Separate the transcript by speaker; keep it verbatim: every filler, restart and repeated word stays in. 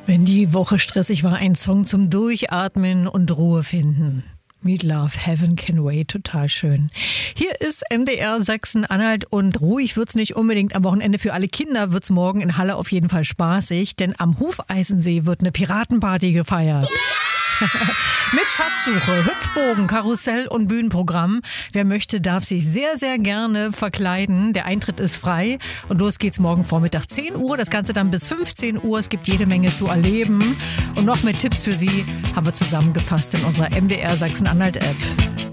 Speaker 1: Wenn die Woche stressig war, ein Song zum Durchatmen und Ruhe finden. Meet Love, Heaven Can Wait, total schön. Hier ist M D R Sachsen-Anhalt und ruhig wird's nicht unbedingt am Wochenende. Für alle Kinder wird's morgen in Halle auf jeden Fall spaßig, denn am Hufeisensee wird eine Piratenparty gefeiert. Mit Schatzsuche, Hüpfbogen, Karussell und Bühnenprogramm. Wer möchte, darf sich sehr, sehr gerne verkleiden. Der Eintritt ist frei und los geht's morgen Vormittag zehn Uhr. Das Ganze dann bis fünfzehn Uhr. Es gibt jede Menge zu erleben. Und noch mehr Tipps für Sie haben wir zusammengefasst in unserer M D R Sachsen-Anhalt-App.